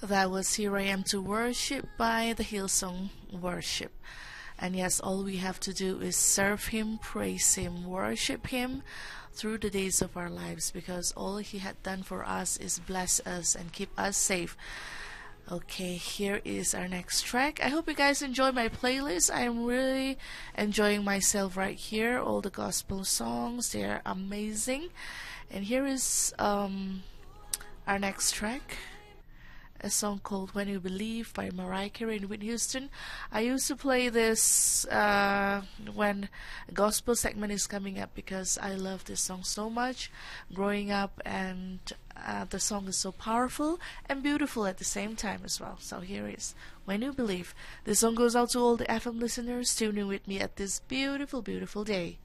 That was Here I Am to Worship by the Hillsong Worship. And yes, all we have to do is serve Him, praise Him, worship Him through the days of our lives, because all He had done for us is bless us and keep us safe. Okay, here is our next track. I hope you guys enjoy my playlist. I'm really enjoying myself right here. All the gospel songs, they're amazing. And here is our next track, a song called When You Believe by Mariah Carey and Whitney Houston. I used to play this when a gospel segment is coming up because I love this song so much growing up, and the song is so powerful and beautiful at the same time as well. So here is When You Believe. This song goes out to all the FM listeners tuning with me at this beautiful, beautiful day.